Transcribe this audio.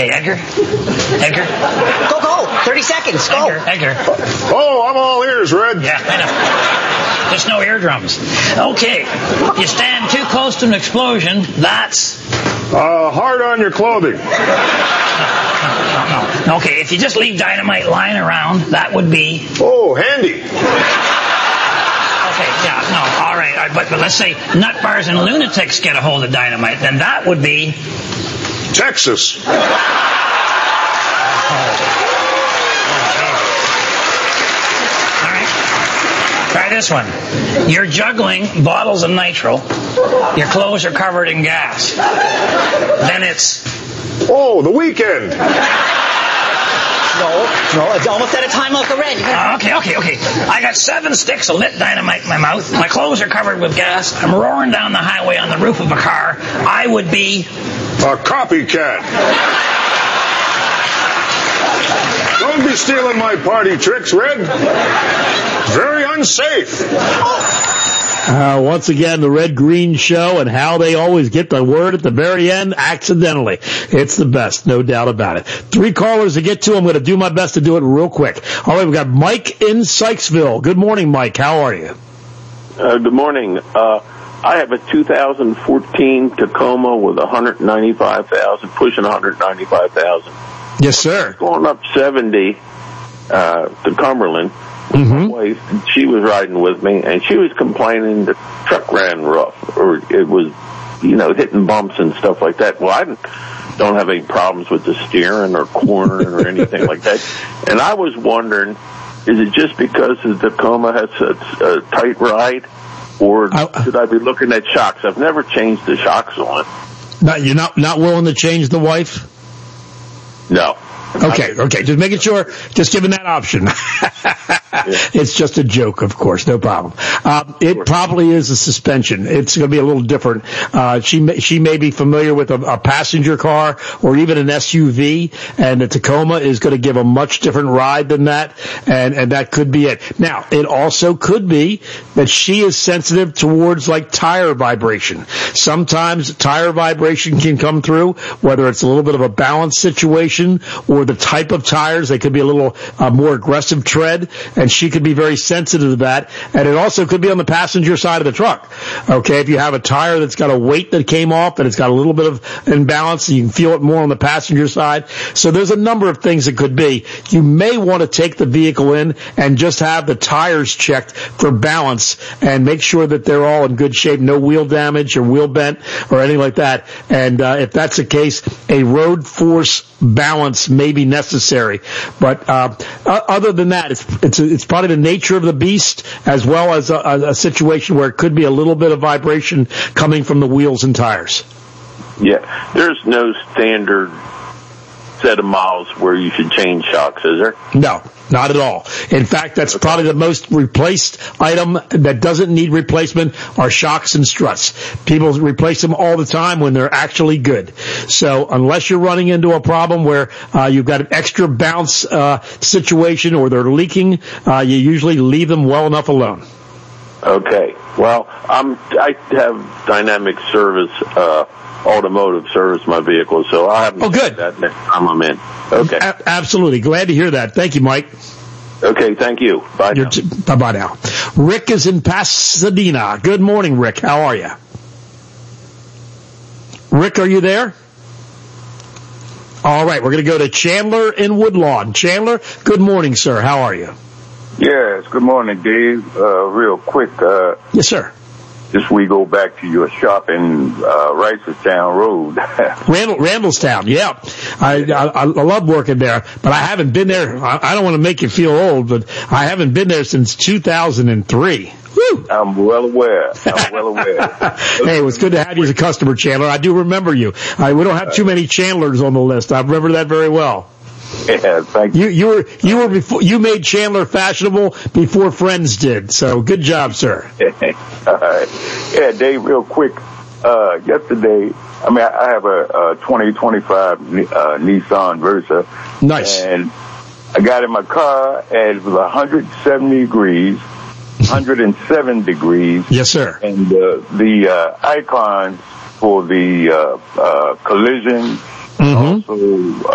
Okay, Edgar. Go. 30 seconds. Go. Edgar. Oh, I'm all ears, Red. Yeah, I know. Just no eardrums. Okay. You stand too close to an explosion, that's... Hard on your clothing. No. Okay, if you just leave dynamite lying around, that would be... Oh, handy. Okay, yeah, no, all right. But let's say nut bars and lunatics get a hold of dynamite, then that would be... Texas. Try this one. You're juggling bottles of nitro. Your clothes are covered in gas. Then it's... Oh, The Weekend. No, it's almost out of time, Uncle Red. Okay. I got 7 sticks of lit dynamite in my mouth. My clothes are covered with gas. I'm roaring down the highway on the roof of a car. I would be... A copycat. Don't be stealing my party tricks, Red. Very unsafe. Once again, the Red Green Show and how they always get the word at the very end accidentally. It's the best, no doubt about it. 3 callers to get to. I'm going to do my best to do it real quick. All right, we've got Mike in Sykesville. Good morning, Mike. How are you? Good morning. I have a 2014 Tacoma with 195,000, pushing 195,000. Yes, sir. Going up 70 to Cumberland. My wife, she was riding with me, and she was complaining the truck ran rough, or it was, hitting bumps and stuff like that. Well, I don't have any problems with the steering or cornering or anything like that. And I was wondering, is it just because the Tacoma has a tight ride, or should I be looking at shocks? I've never changed the shocks on. You're not willing to change the wife? No. Okay. Just making sure, just giving that option. It's just a joke, of course, no problem. It probably is a suspension. It's going to be a little different. She may be familiar with a passenger car or even an SUV, and the Tacoma is going to give a much different ride than that, and that could be it. Now, it also could be that she is sensitive towards like tire vibration. Sometimes tire vibration can come through, whether it's a little bit of a balance situation or the type of tires. They could be a little more aggressive tread, and she could be very sensitive to that. And it also could be on the passenger side of the truck. Okay, if you have a tire that's got a weight that came off and it's got a little bit of imbalance, you can feel it more on the passenger side. So there's a number of things it could be. You may want to take the vehicle in and just have the tires checked for balance and make sure that they're all in good shape, no wheel damage or wheel bent or anything like that. And if that's the case, a road force balance may be necessary. But other than that, it's probably the nature of the beast, as well as a situation where it could be a little bit of vibration coming from the wheels and tires. Yeah, there's no standard set of miles where you should change shocks, is there? No, not at all. In fact, that's probably the most replaced item that doesn't need replacement are shocks and struts. People replace them all the time when they're actually good. So unless you're running into a problem where you've got an extra bounce situation or they're leaking, you usually leave them well enough alone. Okay. Well, I have Dynamic Service, automotive service my vehicle, so I'll have to good. That next time I'm in. Okay. Absolutely. Glad to hear that. Thank you, Mike. Okay, thank you. Bye now. Bye-bye now. Rick is in Pasadena. Good morning, Rick. How are you? Rick, are you there? All right, we're going to go to Chandler in Woodlawn. Chandler, good morning, sir. How are you? Yes, good morning, Dave. Real quick. Yes, sir. Just we go back to your shop in Reisterstown Road. Randallstown, yeah. I love working there, but I haven't been there. I don't want to make you feel old, but I haven't been there since 2003. Woo! I'm well aware. Hey, it was good to have you as a customer, Chandler. I do remember you. We don't have too many Chandlers on the list. I remember that very well. Yeah, thank you. You were before, you made Chandler fashionable before Friends did. So good job, sir. All right. Yeah, Dave, real quick. Yesterday, I have a 2025 Nissan Versa. Nice. And I got in my car and it was 170 degrees, 107 degrees. Yes, sir. And the icons for the collision, also